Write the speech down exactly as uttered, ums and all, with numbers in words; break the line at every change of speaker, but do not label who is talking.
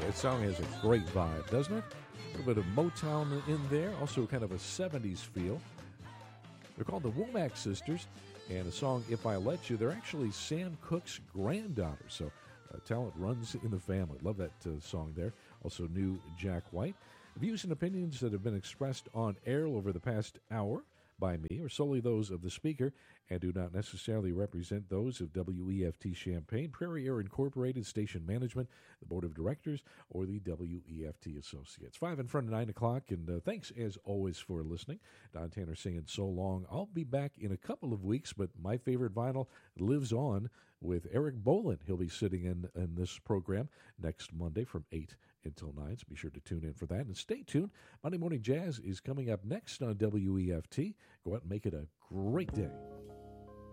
That song has a great vibe, doesn't it? A little bit of Motown in there, also kind of a seventies feel. They're called the Womack Sisters, and the song If I Let You, they're actually Sam Cooke's granddaughter, so uh, talent runs in the family. Love that uh, song there. Also new Jack White. Views and opinions that have been expressed on air over the past hour by me are solely those of the speaker and do not necessarily represent those of W E F T Champaign, Prairie Air Incorporated, station management, the board of directors, or the W E F T Associates. Five in front of nine o'clock, and uh, thanks as always for listening. Don Tanner saying so long. I'll be back in a couple of weeks, but my favorite vinyl lives on with Eric Boland. He'll be sitting in, in this program next Monday from eight until nine, so be sure to tune in for that. And stay tuned. Monday Morning Jazz is coming up next on W E F T. Go out and make it a great day.